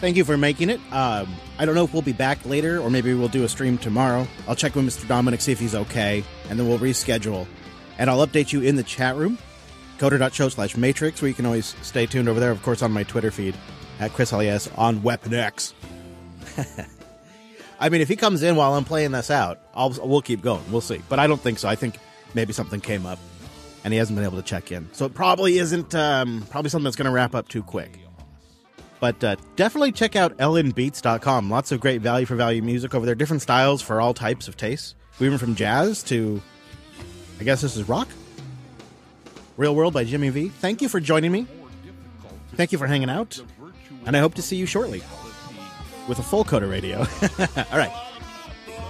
Thank you for making it. I don't know if we'll be back later, or maybe we'll do a stream tomorrow. I'll check with Mr. Dominic, see if he's okay, and then we'll reschedule. And I'll update you in the chat room, coder.show/matrix, where you can always stay tuned over there, of course, on my Twitter feed, at ChrisLES on Weapon X. I mean, if he comes in while I'm playing this out, we'll keep going. We'll see. But I don't think so. I think maybe something came up, and he hasn't been able to check in. So it probably isn't probably something that's going to wrap up too quick. But definitely check out ellenbeats.com. Lots of great value-for-value music over there. Different styles for all types of tastes. Even from jazz to, I guess this is rock? Real World by Jimmy V. Thank you for joining me. Thank you for hanging out. And I hope to see you shortly with a full Coder Radio. All right.